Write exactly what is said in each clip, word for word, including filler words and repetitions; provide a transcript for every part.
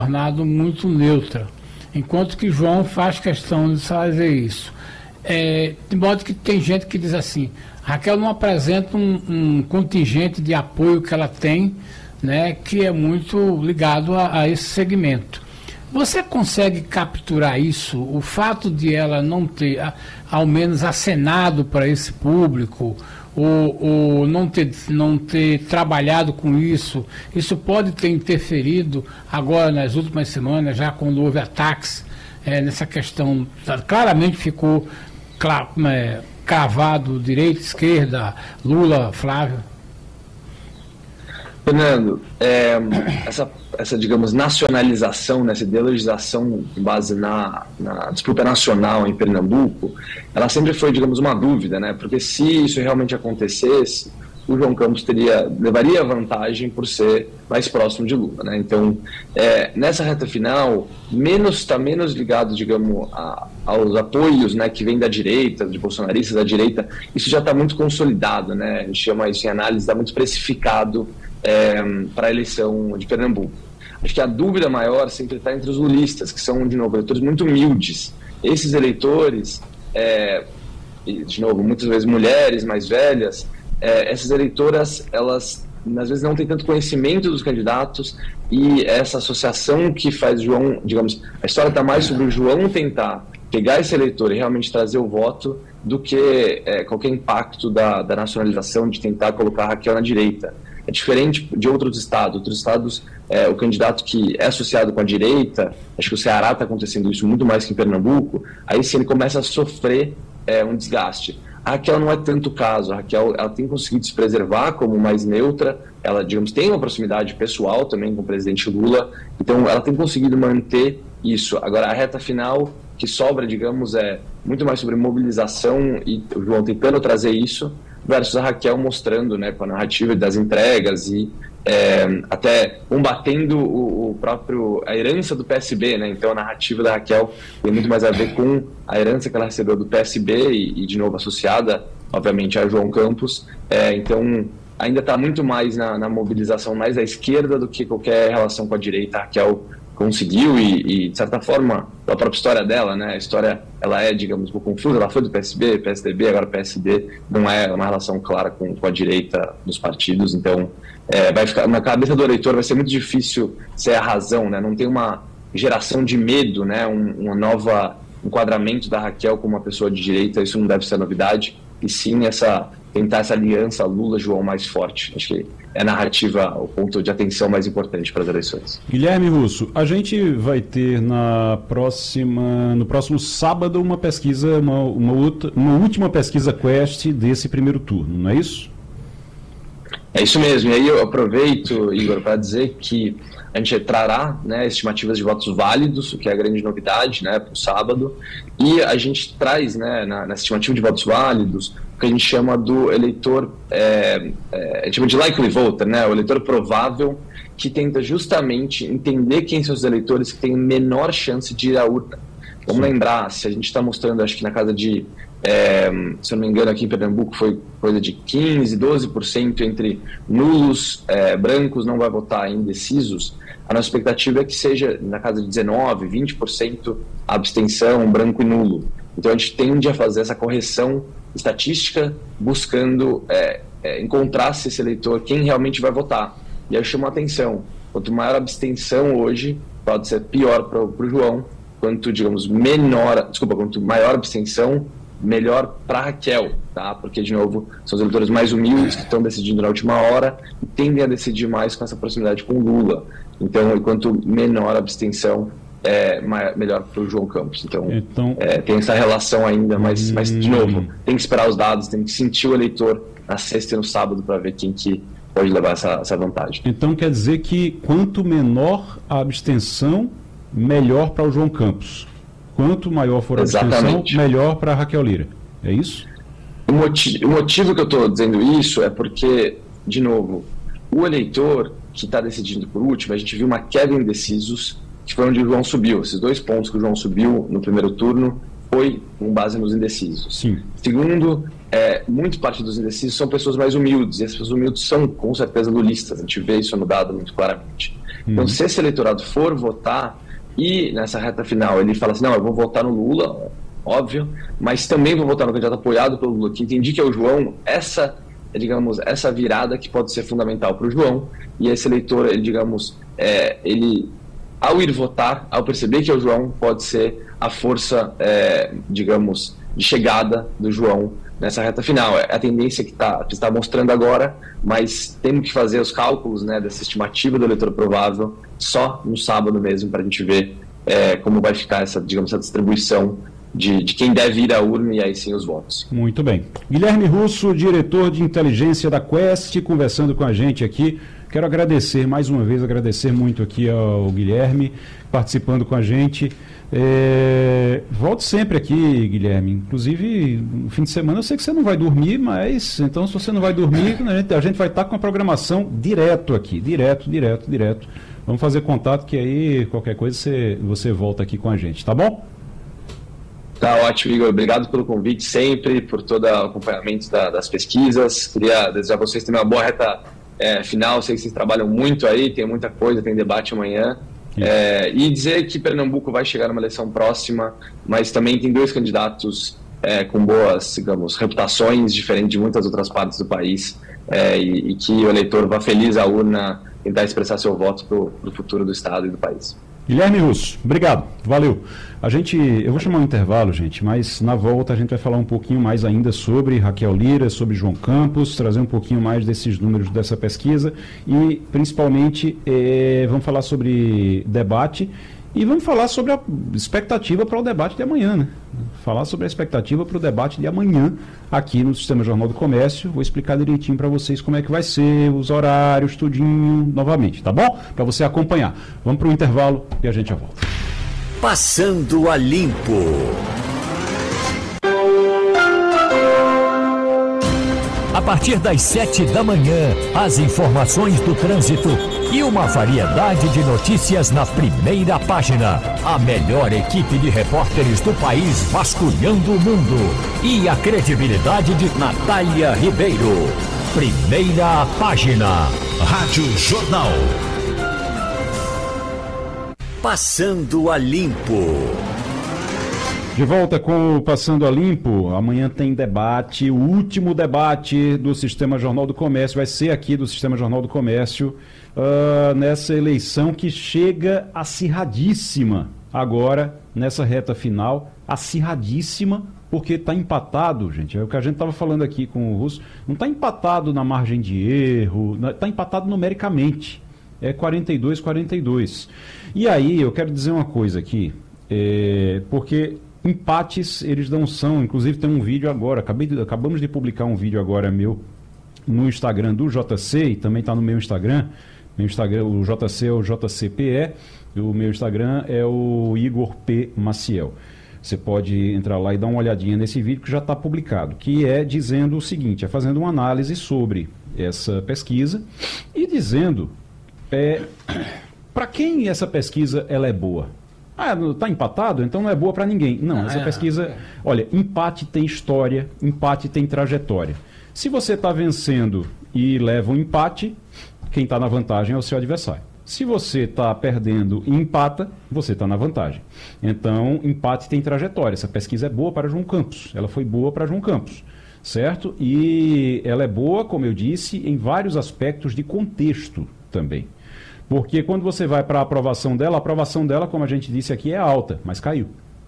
tornado muito neutra, enquanto que João faz questão de fazer isso. É, de modo que tem gente que diz assim, Raquel não apresenta um, um contingente de apoio que ela tem, né, que é muito ligado a, a esse segmento. Você consegue capturar isso, o fato de ela não ter, a, ao menos, acenado para esse público, ou, ou não, ter, não ter trabalhado com isso, isso pode ter interferido agora nas últimas semanas, já quando houve ataques é, nessa questão, claramente ficou claro, é, cravado direita, esquerda, Lula, Flávio? Fernando, é, essa, essa, digamos, nacionalização, né, essa ideologização com base na, na disputa nacional em Pernambuco, ela sempre foi, digamos, uma dúvida, né, porque se isso realmente acontecesse, o João Campos teria, levaria vantagem por ser mais próximo de Lula, né? Então, é, nessa reta final, menos está menos ligado, digamos, a, aos apoios, né, que vem da direita, de bolsonaristas da direita, isso já está muito consolidado, né? A gente chama isso em análise, está muito especificado é, para a eleição de Pernambuco. Acho que a dúvida maior sempre está entre os lulistas, que são, de novo, eleitores muito humildes. Esses eleitores, é, de novo, muitas vezes mulheres mais velhas, É, essas eleitoras, elas às vezes não têm tanto conhecimento dos candidatos, e essa associação que faz João, digamos, a história está mais sobre o João tentar pegar esse eleitor e realmente trazer o voto do que é, qualquer impacto da, da nacionalização, de tentar colocar a Raquel na direita. É diferente de outros estados. Outros estados, é, o candidato que é associado com a direita, acho que o Ceará está acontecendo isso muito mais que em Pernambuco, aí sim ele começa a sofrer é, um desgaste. A Raquel não é tanto o caso. A Raquel, ela tem conseguido se preservar como mais neutra, ela, digamos, tem uma proximidade pessoal também com o presidente Lula, então ela tem conseguido manter isso. Agora, a reta final que sobra, digamos, é muito mais sobre mobilização, e o João tentando trazer isso, versus a Raquel mostrando, né, com a narrativa das entregas e é, até combatendo o, o próprio, a herança do P S B, né? Então a narrativa da Raquel tem muito mais a ver com a herança que ela recebeu do P S B e, e de novo associada, obviamente, a João Campos. É, então ainda está muito mais na, na mobilização mais à esquerda do que qualquer relação com a direita. A Raquel conseguiu e, e de certa forma, a própria história dela, né? A história, ela é, digamos, um pouco confusa. Ela foi do P S B, P S D B, agora P S D, não é uma relação clara com, com a direita dos partidos. Então, é, vai ficar na cabeça do eleitor, vai ser muito difícil ser a razão, né? Não tem uma geração de medo, né? Um, uma nova enquadramento da Raquel como uma pessoa de direita, isso não deve ser novidade, e sim essa, tentar essa aliança Lula-João mais forte. Acho que é a narrativa, o ponto de atenção mais importante para as eleições. Guilherme Russo, a gente vai ter na próxima, no próximo sábado uma pesquisa, uma, uma, outra, uma última pesquisa Quest desse primeiro turno, não é isso? É isso mesmo, e aí eu aproveito, Igor, para dizer que a gente trará, né, estimativas de votos válidos, o que é a grande novidade, né, para o sábado, e a gente traz, né, na, na estimativa de votos válidos o que a gente chama do eleitor, é, é, a gente chama de likely voter, né, o eleitor provável, que tenta justamente entender quem são os eleitores que têm menor chance de ir à urna. Vamos Sim. lembrar, se a gente está mostrando, acho que na casa de, é, se eu não me engano, aqui em Pernambuco foi coisa de quinze, doze por cento entre nulos, é, brancos, não vai votar, indecisos, a nossa expectativa é que seja na casa de dezenove, vinte por cento abstenção, branco e nulo. Então a gente tende a fazer essa correção estatística buscando é, é, encontrar se esse eleitor, quem realmente vai votar. E aí eu chamo a atenção, quanto maior a abstenção hoje, pode ser pior para o João, quanto, digamos, menor, desculpa, quanto maior a abstenção, melhor para Raquel, tá? Porque, de novo, são os eleitores mais humildes que estão decidindo na última hora e tendem a decidir mais com essa proximidade com o Lula. Então, quanto menor a abstenção, é maior, melhor para o João Campos. Então, então é, tem essa relação ainda, mas, hum... mas, de novo, tem que esperar os dados, tem que sentir o eleitor na sexta e no sábado para ver quem que pode levar essa, essa vantagem. Então, quer dizer que quanto menor a abstenção, melhor para o João Campos. Quanto maior for a abstenção, melhor para a Raquel Lira. É isso? O motivo, o motivo que eu estou dizendo isso é porque, de novo, o eleitor que está decidindo por último, a gente viu uma queda em indecisos, que foi onde o João subiu. Esses dois pontos que o João subiu no primeiro turno foi com base nos indecisos. Sim. Segundo, é, muito parte dos indecisos são pessoas mais humildes, e as pessoas humildes são, com certeza, lulistas. A gente vê isso no dado muito claramente. Então, se esse eleitorado for votar e nessa reta final ele fala assim, não, eu vou votar no Lula, óbvio, mas também vou votar no candidato apoiado pelo Lula, que entendi que é o João, essa, digamos, essa virada que pode ser fundamental para o João, e esse eleitor, ele, digamos, é, ele, ao ir votar, ao perceber que é o João, pode ser a força, é, digamos, de chegada do João nessa reta final. É a tendência que está que está mostrando agora, mas temos que fazer os cálculos, né, dessa estimativa do eleitor provável só no sábado mesmo, para a gente ver é, como vai ficar essa, digamos, essa distribuição de, de quem deve ir à urna e aí sim os votos. Muito bem. Guilherme Russo, diretor de inteligência da Quest, conversando com a gente aqui. Quero agradecer mais uma vez, agradecer muito aqui ao Guilherme, participando com a gente. É, volte sempre aqui, Guilherme. Inclusive, no fim de semana eu sei que você não vai dormir, mas então se você não vai dormir, a gente, a gente vai estar com a programação direto aqui, direto, direto, direto. Vamos fazer contato que aí qualquer coisa você, você volta aqui com a gente, tá bom? Tá ótimo, Igor. Obrigado pelo convite sempre, por todo o acompanhamento da, das pesquisas. Queria desejar a vocês também uma boa reta é, final. Sei que vocês trabalham muito aí, tem muita coisa, tem debate amanhã. É, e dizer que Pernambuco vai chegar numa eleição próxima, mas também tem dois candidatos é, com boas, digamos, reputações, diferente de muitas outras partes do país, é, e, e que o eleitor vá feliz à urna tentar expressar seu voto para o futuro do Estado e do país. Guilherme Russo, obrigado, valeu. A gente, eu vou chamar um intervalo, gente, mas na volta a gente vai falar um pouquinho mais ainda sobre Raquel Lira, sobre João Campos, trazer um pouquinho mais desses números dessa pesquisa e, principalmente, é, vamos falar sobre debate e vamos falar sobre a expectativa para o debate de amanhã, né? Falar sobre a expectativa para o debate de amanhã aqui no Sistema Jornal do Comércio. Vou explicar direitinho para vocês como é que vai ser, os horários, tudinho, novamente, tá bom? Para você acompanhar. Vamos para o intervalo e a gente já volta. Passando a Limpo. A partir das sete da manhã, as informações do trânsito e uma variedade de notícias na primeira página. A melhor equipe de repórteres do país vasculhando o mundo. E a credibilidade de Natália Ribeiro. Primeira página. Rádio Jornal. Passando a Limpo. De volta com o Passando a Limpo. Amanhã tem debate, o último debate do Sistema Jornal do Comércio, vai ser aqui do Sistema Jornal do Comércio, uh, nessa eleição que chega acirradíssima agora, nessa reta final, acirradíssima, porque está empatado, gente, é o que a gente estava falando aqui com o Russo, não está empatado na margem de erro, está empatado numericamente, é quarenta e dois a quarenta e dois. E aí, eu quero dizer uma coisa aqui, é, porque empates, eles não são, inclusive tem um vídeo agora, acabei de, acabamos de publicar um vídeo agora meu no Instagram do J C, e também está no meu Instagram, meu Instagram, o J C é o J C P E, e o meu Instagram é o Igor P. Maciel. Você pode entrar lá e dar uma olhadinha nesse vídeo que já está publicado, que é dizendo o seguinte, é fazendo uma análise sobre essa pesquisa e dizendo é, para quem essa pesquisa ela é boa. Ah, está empatado? Então não é boa para ninguém. Não, essa pesquisa... Olha, empate tem história, empate tem trajetória. Se você está vencendo e leva um empate, quem está na vantagem é o seu adversário. Se você está perdendo e empata, você está na vantagem. Então, empate tem trajetória. Essa pesquisa é boa para João Campos. Ela foi boa para João Campos, certo? E ela é boa, como eu disse, em vários aspectos de contexto também. Porque quando você vai para a aprovação dela, a aprovação dela, como a gente disse aqui, é alta, mas caiu.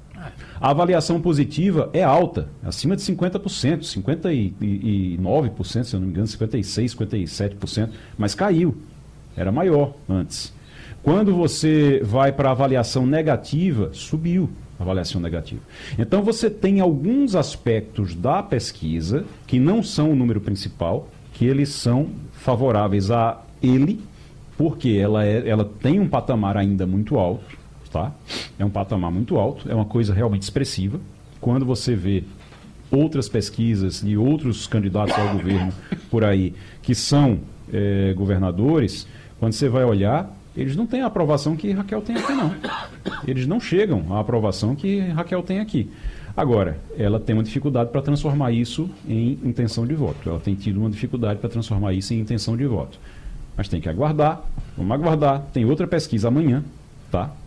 A avaliação positiva é alta, acima de cinquenta por cento, cinquenta e nove por cento, se eu não me engano, cinquenta e seis por cento, cinquenta e sete por cento, mas caiu. Era maior antes. Quando você vai para a avaliação negativa, subiu a avaliação negativa. Então você tem alguns aspectos da pesquisa que não são o número principal, que eles são favoráveis a ele, porque ela, é, ela tem um patamar ainda muito alto, tá? É um patamar muito alto, é uma coisa realmente expressiva. Quando você vê outras pesquisas de outros candidatos ao governo por aí, que são é, governadores, quando você vai olhar, eles não têm a aprovação que Raquel tem aqui, não. Eles não chegam à aprovação que Raquel tem aqui. Agora, ela tem uma dificuldade para transformar isso em intenção de voto. Ela tem tido uma dificuldade para transformar isso em intenção de voto. Mas tem que aguardar. Vamos aguardar. Tem outra pesquisa amanhã, tá?